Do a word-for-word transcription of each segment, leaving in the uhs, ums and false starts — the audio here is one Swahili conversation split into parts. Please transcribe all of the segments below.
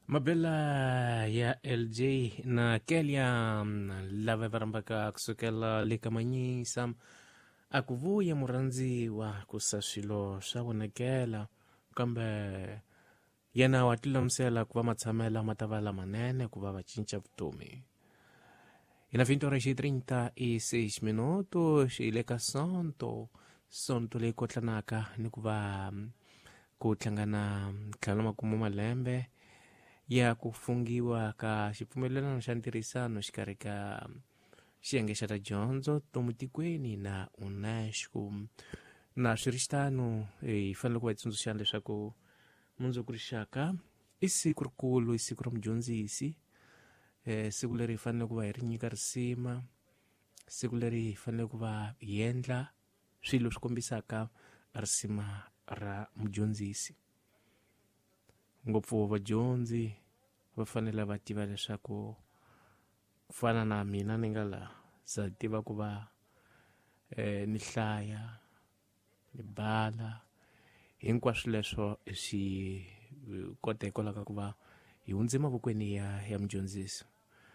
Mabela ya L J na Kelia lava varambaka kusukela likamanyisa akuvuya muranzi wa kusashilo shawonekela kambe yena watila msela kuva matsamela matavala manene kuva vachincha vutomi. Ina vinte e trinta e seis minutos ileka sonto sonto leyi kotlanaka ni kuva ku tlangana ntlhanu makumu malembe ya kufungiwa ka xipfumelelano xa ntirhisano xikarhi ka xiyenge xa ta dyondzo tomu tikweni na UNESCO na swiritano hi fanele ku va tsundzuxana leswaku mundzuku rixaka i siku rikulu i siku ra mudyondzisi eh, siku leri hi fanele ku va hi ri nyika risima siku leri hi fanele ku va hi endla swilo swi kombisaka risima ra mudyondzisi ngopfu vadyondzi va fanele va tiva leswaku ku fana na mina ni nga la za tiva ku va eh, ni hlaya ni bala hinkwaswo leswo swi kota hikwalaho ka ku va hi hundze mavokweni ya, ya mudyondzisi.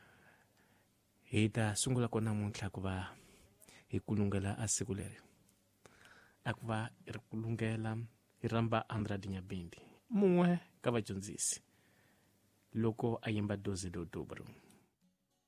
Hi ta sungula ko namuntlha ku va hi kulungela a siku leri a ku va hi ri kulungela hi ramba Andrade Nyabindi mun'we ka vadyondzisi loko a yimba doze d'October.